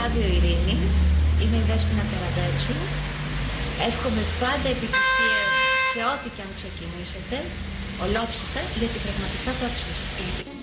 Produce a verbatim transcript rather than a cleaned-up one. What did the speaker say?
Ράδιο Ειρήνη. Είμαι η Δέσποινα Καραμπέτσου. Εύχομαι πάντα επιτυχίες σε ό,τι και αν ξεκινήσετε. Ολόψυχα, γιατί πραγματικά το αξίζετε.